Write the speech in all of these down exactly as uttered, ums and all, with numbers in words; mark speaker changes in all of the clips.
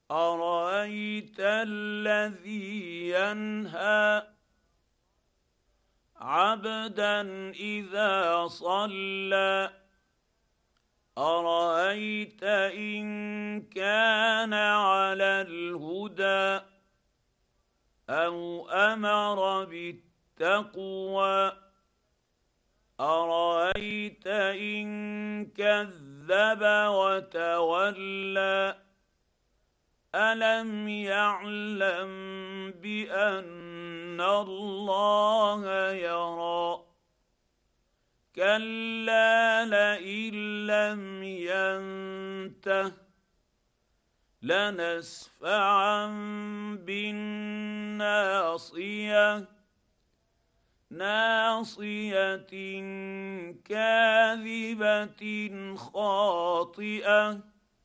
Speaker 1: ارايت الذي ينهى عبدا اذا صلى ارايت ان كان على الهدى او امر بالتقوى ارايت ان كذب وتولى الم يعلم بان الله يرى كلا لئن لم ينته لنسفعا بالناصيه ناصيه كاذبه خاطئه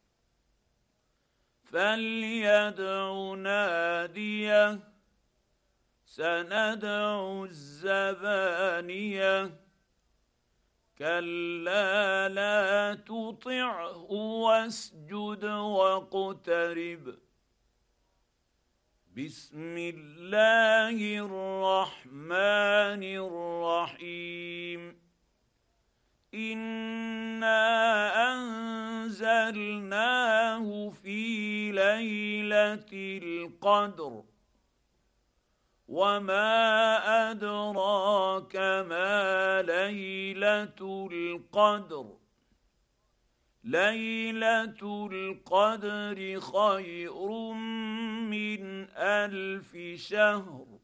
Speaker 1: فليدع ناديه سندع الزبانيه كلا لا تطعه واسجد واقترب بسم الله الرحمن الرحيم انا انزلناه في ليله القدر وما ادراك ما ليله القدر ليله القدر خير من الف شهر